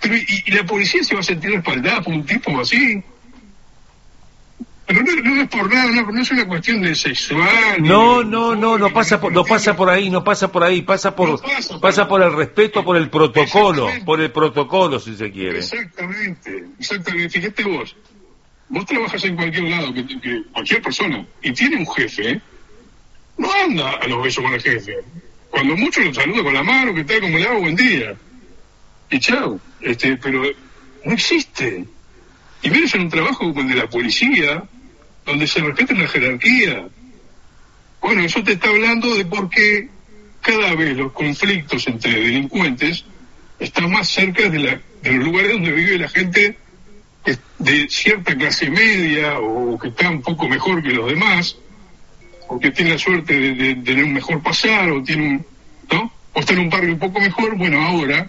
Pero y la policía se va a sentir respaldada por un tipo así. Pero no es por nada, no es una cuestión de sexual. No pasa por ahí, pasa por el respeto, por el protocolo, si se quiere. Exactamente. Fíjate vos trabajas en cualquier lado, que cualquier persona, y tiene un jefe, no anda a los besos con el jefe. Cuando mucho lo saluda con la mano, que tal, como le hago, buen día. Y chao. Pero no existe. Y menos en un trabajo como el de la policía, donde se respeta la jerarquía. Bueno, eso te está hablando de por qué cada vez los conflictos entre delincuentes están más cerca de los lugares donde vive la gente de cierta clase media o que está un poco mejor que los demás, o que tiene la suerte de tener un mejor pasar, o tiene ¿no? O está en un barrio un poco mejor. Bueno, ahora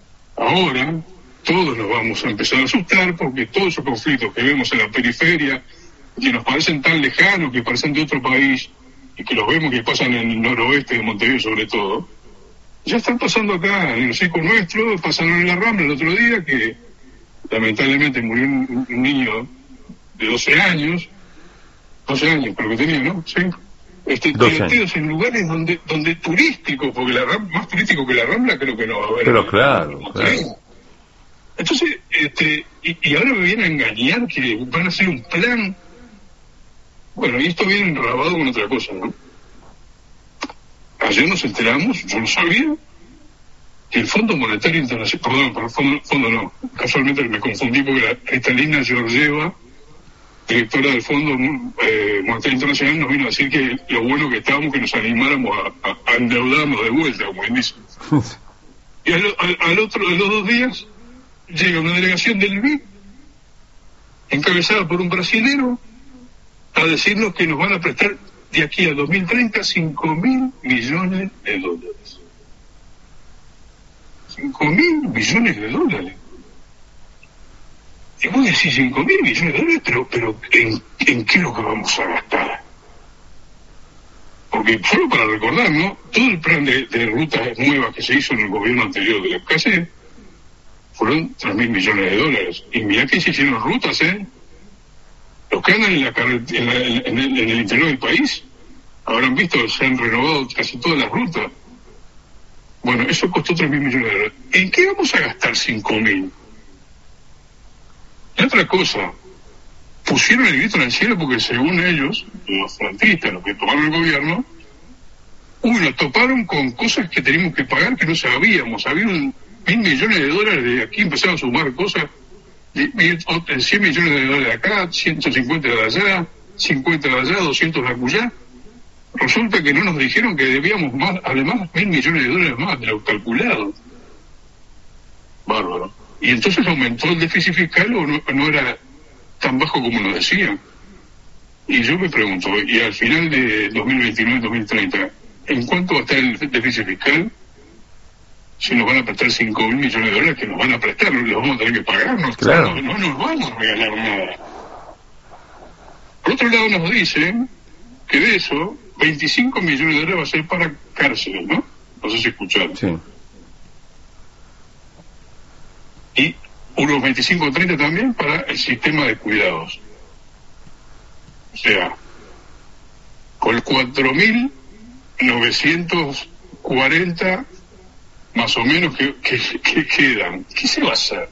todos nos vamos a empezar a asustar, porque todos esos conflictos que vemos en la periferia, que nos parecen tan lejanos, que parecen de otro país, y que los vemos que pasan en el noroeste de Montevideo sobre todo, ya están pasando acá en el circo nuestro. Pasaron en la Rambla el otro día, que lamentablemente murió un niño de 12 años creo que tenía, ¿no? Sí. Tiroteos en lugares donde turísticos, porque más turístico que la Rambla creo que no va a haber. Pero claro. Entonces, y ahora me vienen a engañar que van a hacer un plan. Bueno, y esto viene enrabado con otra cosa, ¿no? Ayer nos enteramos, yo no sabía, que el Fondo Monetario Internacional, fondo no, casualmente me confundí, porque la Cristalina Georgieva, directora del Fondo Monetario Internacional, nos vino a decir que lo bueno que estábamos, que nos animáramos a endeudarnos de vuelta, como bien dice. Y a los 2 días llega una delegación del BID, encabezada por un brasilero, a decirnos que nos van a prestar de aquí a 2030 $5.000 millones. 5.000 millones de dólares. Y vos decís 5.000 millones de dólares, pero ¿en qué es lo que vamos a gastar? Porque solo para recordar, ¿no? Todo el plan de rutas nuevas que se hizo en el gobierno anterior de la CACE fueron 3.000 millones de dólares. Y mirá que se hicieron rutas, Los que andan en el interior del país habrán visto, se han renovado casi todas las rutas. Bueno, eso costó 3.000 millones de dólares. ¿En qué vamos a gastar 5.000? Y otra cosa, pusieron el grito en el cielo porque según ellos, los frontistas, los que tomaron el gobierno, nos toparon con cosas que teníamos que pagar que no sabíamos. Había 1.000 millones de dólares de aquí, empezaron a sumar cosas, 100 millones de dólares de acá, 150 de allá, 50 de allá, 200 de acullá. Resulta que no nos dijeron que debíamos más, además, 1.000 millones de dólares más de lo calculado. Bárbaro. Y entonces aumentó el déficit fiscal, o no era tan bajo como nos decían. Y yo me pregunto, y al final de 2029-2030, ¿en cuánto va a estar el déficit fiscal? Si nos van a prestar 5.000 millones de dólares, que nos van a prestar, los vamos a tener que pagar, claro. No nos vamos a regalar nada. Por otro lado nos dicen que de eso, 25 millones de dólares va a ser para cárceles, ¿no? No sé si escucharon. Sí. Y unos 25 o 30 también para el sistema de cuidados. O sea, con 4.940 más o menos que quedan, ¿qué se va a hacer?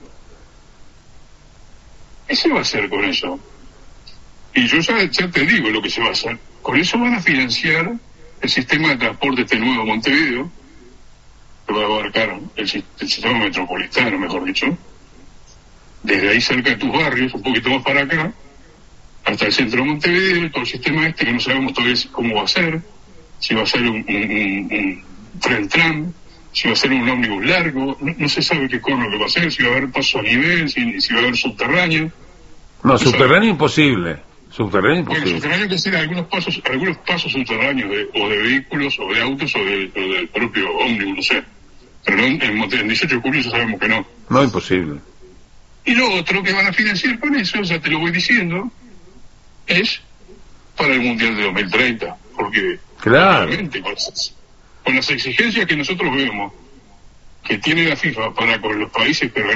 ¿Qué se va a hacer con eso? Y yo ya te digo lo que se va a hacer. Con eso van a financiar el sistema de transporte nuevo Montevideo, que va a abarcar el sistema metropolitano, mejor dicho, desde ahí cerca de tus barrios, un poquito más para acá, hasta el centro de Montevideo, todo el sistema que no sabemos todavía cómo va a ser, si va a ser un tren-tram, si va a ser un ómnibus largo, no se sabe qué corno que va a ser, si va a haber paso a nivel, si va a haber subterráneo. No, subterráneo imposible. Subterráneo imposible. Bueno, subterráneo hay que ser algunos pasos subterráneos o de vehículos, o de autos, o del propio ómnibus, no sé. Pero no, en 18 de julio ya sabemos que no. No, imposible. Y lo otro que van a financiar con eso, ya te lo voy diciendo, es para el Mundial de 2030. Porque, claro, con las exigencias que nosotros vemos que tiene la FIFA para con los países que